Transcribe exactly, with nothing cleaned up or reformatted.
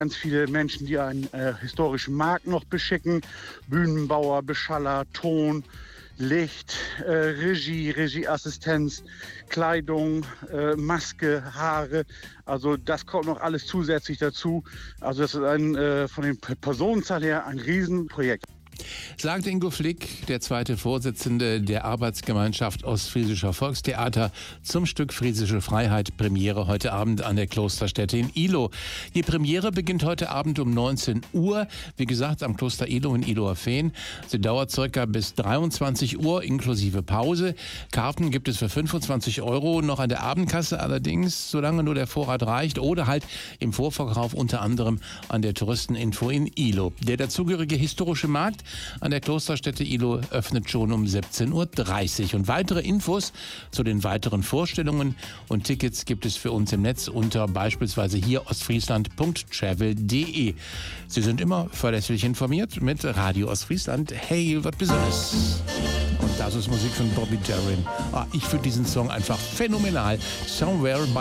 Ganz viele Menschen, die einen äh, historischen Markt noch beschicken. Bühnenbauer, Beschaller, Ton, Licht, äh, Regie, Regieassistenz, Kleidung, äh, Maske, Haare. Also das kommt noch alles zusätzlich dazu. Also das ist ein, äh, von der Personenzahl her ein Riesenprojekt. Sagt Ingo Flick, der zweite Vorsitzende der Arbeitsgemeinschaft Ostfriesischer Volkstheater, zum Stück Friesische Freiheit, Premiere heute Abend an der Klosterstätte in Ihlow. Die Premiere beginnt heute Abend um neunzehn Uhr, wie gesagt am Kloster Ihlow in Ihlower Fehn. Sie dauert circa bis dreiundzwanzig Uhr inklusive Pause. Karten gibt es für fünfundzwanzig Euro, noch an der Abendkasse allerdings, solange nur der Vorrat reicht, oder halt im Vorverkauf unter anderem an der Touristeninfo in Ihlow. Der dazugehörige historische Markt an der Klosterstätte Ihlow öffnet schon um siebzehn Uhr dreißig. Und weitere Infos zu den weiteren Vorstellungen und Tickets gibt es für uns im Netz unter beispielsweise hier ostfriesland punkt travel punkt de. Sie sind immer verlässlich informiert mit Radio Ostfriesland. Hey, was Besonderes. Und das ist Musik von Bobby Darin. Ah, ich finde diesen Song einfach phänomenal. Somewhere by